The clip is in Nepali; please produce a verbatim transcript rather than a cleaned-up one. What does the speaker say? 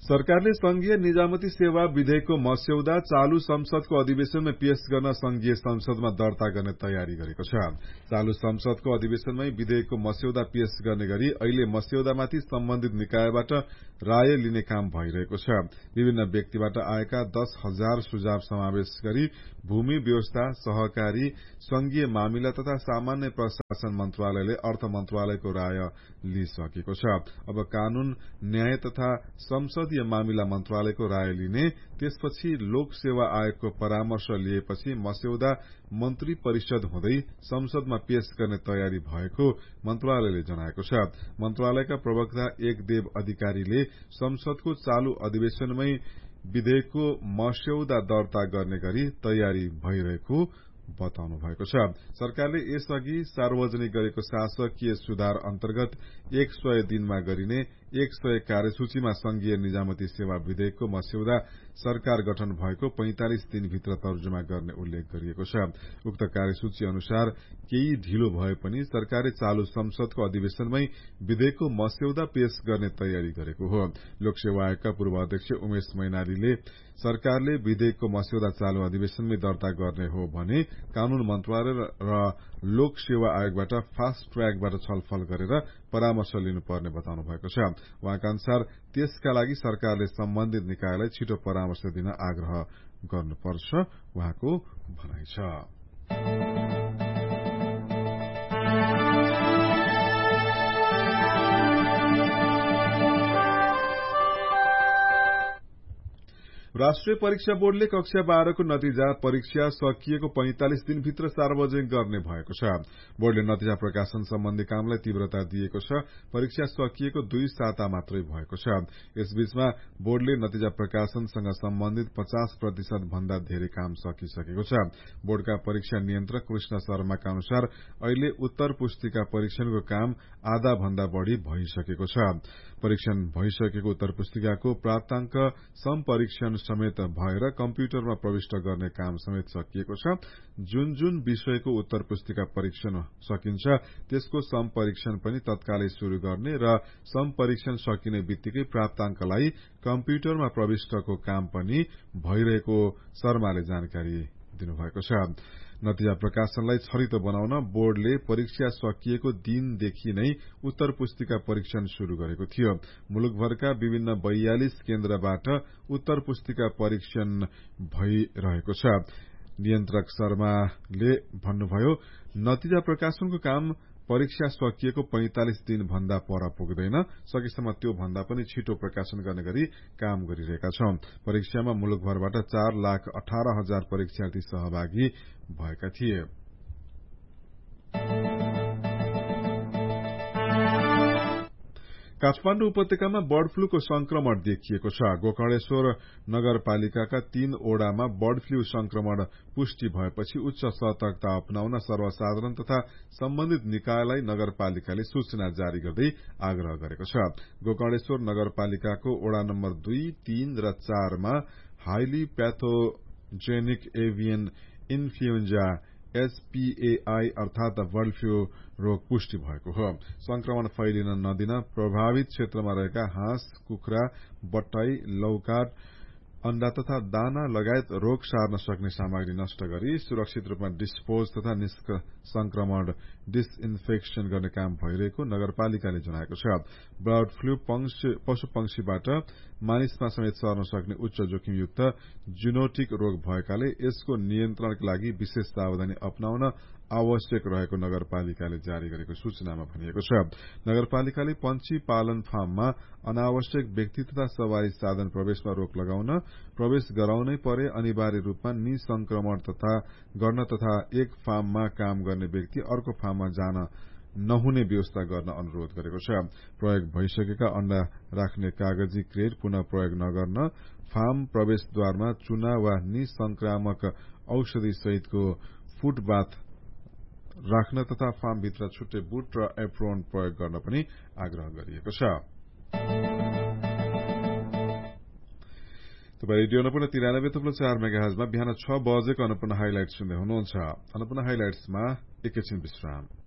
सरकारले संघीय निजामती सेवा विधेयकको मस्यौदा चालू संसदको अधिवेशनमा पेश गर्न संघीय संसदमा दर्ता गर्ने तयारी गरेको छ। चालू संसदको अधिवेशनमै विधेयकको मस्यौदा पेश गर्ने गरी अहिले मस्यौदामाथि सम्बन्धित निकायबाट राय लिने काम भइरहेको छ। विभिन्न व्यक्तिबाट आएका दस हजार सुझाव समावेश गरी भूमि व्यवस्था, सहकारी, संघीय मामिला तथा सामान्य प्रशासन मन्त्रालयले अर्थ मन्त्रालयको राय लिइसकेको छ। अब कानून, न्याय तथा संसदीय मामिला मन्त्रालयको राय लिने, त्यसपछि लोक सेवा आयोगको परामर्श लिएपछि मस्यौदा मन्त्री परिषद हुँदै संसदमा पेश गर्ने तयारी भएको मन्त्रालयले जनाएको छ। मन्त्रालयका प्रवक्ता एकदेव अधिकारीले संसदको चालू अधिवेशनमै विधेयकको मस्यौदा दर्ता गर्ने गरी तयारी भइरहेको बताउनु भएको छ। सरकारले यसअघि सार्वजनिक गरेको शासकीय सुधार अन्तर्गत एक सय दिनमा गरिने एक सय कार्यसूचीमा संघीय निजामती सेवा विधेयकको मस्यौदा सरकार गठन भएको पैंतालिस दिनभित्र तर्जुमा गर्ने उल्लेख गरिएको छ। उक्त कार्यसूची अनुसार केही ढिलो भए पनि सरकारले चालू संसदको अधिवेशनमै विधेयकको मस्यौदा पेश गर्ने तयारी गरेको हो। लोकसेवा आयोगका पूर्व अध्यक्ष उमेश मैनालीले सरकारले विधेयकको मस्यौदा चालू अधिवेशनमै दर्ता गर्ने हो भने कानून मन्त्रालय र लोक सेवा आयोगबाट फास्ट ट्र्याकबाट छलफल गरेर परामर्श लिनुपर्ने बताउनु भएको छ। उहाँका अनुसार त्यसका लागि सरकारले सम्बन्धित निकायलाई छिटो परामर्श दिन आग्रह गर्नुपर्छ उहाँको भनाइ छ। राष्ट्रिय परीक्षा बोर्डले कक्षा बाह्रको नतिजा परीक्षा सकिएको पैंतालिस दिनभित्र सार्वजनिक गर्ने भएको छ। बोर्डले नतिजा प्रकाशन सम्बन्धी कामलाई तीव्रता दिएको छ। परीक्षा सकिएको दुई साता मात्रै भएको छ। यसबीचमा बोर्डले नतिजा प्रकाशनसँग सम्बन्धित पचास प्रतिशत भन्दा धेरै काम सकिसकेको छ। बोर्डका परीक्षा नियन्त्रक कृष्ण शर्माका अनुसार अहिले उत्तर पुस्तिका परीक्षणको काम आधा भन्दा बढ़ी भइसकेको छ। परीक्षण भइसकेको उत्तर पुस्तिकाको प्राप्तांक सम्परीक्षण समेत भएर कम्प्युटरमा प्रविष्ट गर्ने काम समेत सकिएको छ। जुन जुन विषयको उत्तर पुस्तिका परीक्षण सकिन्छ त्यसको सम्परीक्षण पनि तत्कालै शुरू गर्ने र सम्परीक्षण सकिने बित्तिकै प्राप्तांकलाई कम्प्युटरमा प्रविष्टको काम पनि भइरहेको शर्माले जानकारी दिनुभएको छ। नतिजा प्रकाशनलाई छरितो बनाउन बोर्डले परीक्षा सकिएको दिनदेखि नै उत्तर पुस्तिका परीक्षण शुरू गरेको थियो। मुलुकभरका विभिन्न बयालिस केन्द्रबाट उत्तर पुस्तिका परीक्षण भइरहेको छ। नियन्त्रक शर्माले भन्नुभयो, नतिजा प्रकाशनको काम परीक्षा सकिएको पैंतालिस दिन भन्दा पर पुग्दैन, सकेसम्म त्यो भन्दा पनि छिटो प्रकाशन गर्ने गरी काम गरिरहेका छौं। परीक्षामा मुलुकभरबाट चार लाख अठार हजार परीक्षार्थी सहभागी भएका थिए। काठमाडौँ उपत्यकामा बर्ड फ्लूको संक्रमण देखिएको छ। गोकर्णेश्वर नगरपालिकाका तीन ओडामा बर्ड फ्लू संक्रमण पुष्टि भएपछि उच्च सतर्कता अपनाउन सर्वसाधारण तथा सम्बन्धित निकायलाई नगरपालिकाले सूचना जारी गर्दै आग्रह गरेको छ। गोकर्णेश्वर नगरपालिकाको ओडा नम्बर दुई, तीन र चारमा हाइली प्याथोजेनिक एभियन इन्फ्लुएन्जा एचपीएआई अर्थात बर्ड फ्लू रोग पुष्टि भएको हो। संक्रमण फैलिन नदिन प्रभावित क्षेत्रमा रहेका हाँस, कुखुरा, बट्टाई, लौकाट, अण्डा तथा दाना लगायत रोग सार्न सक्ने सामग्री नष्ट गरी सुरक्षित रूपमा डिस्पोज तथा निष्संक्रमण डिसइन्फेक्शन गर्ने काम भइरहेको नगरपालिकाले जनाएको छ। बर्ड फ्लू पशु पंक्षीबाट मानिसमा समेत सर्न सक्ने उच्च जोखिमयुक्त जुनोटिक रोग भएकाले यसको नियन्त्रणका लागि विशेष सावधानी अपनाउन आवश्यक रहेको नगरपालिकाले जारी गरेको सूचनामा भनिएको छ। नगरपालिकाले पंक्षी पालन फार्ममा अनावश्यक व्यक्ति तथा सवारी साधन प्रवेशमा रोक लगाउन, प्रवेश गराउनै परे अनिवार्य रूपमा निसंक्रमण तथा गर्न तथा एक फार्ममा काम गर्ने व्यक्ति अर्को फार्ममा जान नहुने व्यवस्था गर्न अनुरोध गरेको छ। प्रयोग भइसकेका अण्डा राख्ने कागजी क्रेट पुनः प्रयोग नगर्न, फार्म प्रवेशद्वारमा चुना वा निसंक्रामक औषधि सहितको फुटबाथ राख्न तथा फार्मभित्र छुट्टै बुट र एप्रोन प्रयोग गर्न पनि आग्रह गरिएको छ। तपाईँ रेडियो अन्नपूर्ण तिरानब्बे थुप्रो चार मेगाहजमा बिहान छ बजेको अन्नपूर्ण हाइलाइट सुन्दै हुनुहुन्छ। अन्नपूर्ण हाइलाइट्समा एकैछिन विश्राम।